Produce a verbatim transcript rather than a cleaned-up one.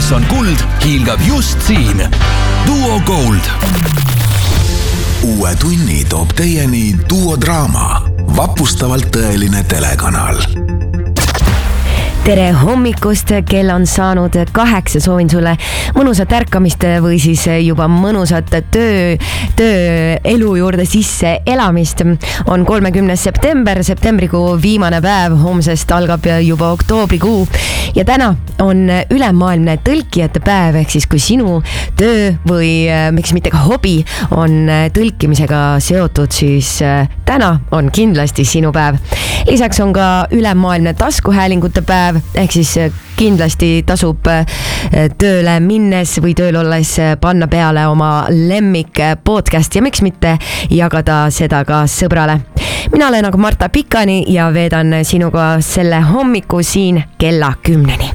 mis on kuld, hiilgab just siin. Duo Gold. Uue tunni toob teieni Duo Draama. Vapustavalt tõeline telekanal. Tere hommikust, kell on saanud kaheksa, soovin sulle mõnusat ärkamist või siis juba mõnusat töö, tööelu juurde sisse elamist. On kolmekümnes september, septembrikuu viimane päev, homsest algab juba oktoobrikuu ja täna on ülemaailmne tõlkijate päev, ehk siis kui sinu töö või miks mitte ka hobi on tõlkimisega seotud, siis täna on kindlasti sinu päev. Lisaks on ka ülemaailmne taskuhäälingute päev, ehk siis kindlasti tasub tööle minnes või tööl olles panna peale oma lemmik podcast ja miks mitte jagada seda ka sõbrale. Mina olen nagu Marta Pikani ja veedan sinuga selle hommiku siin kella kümneni.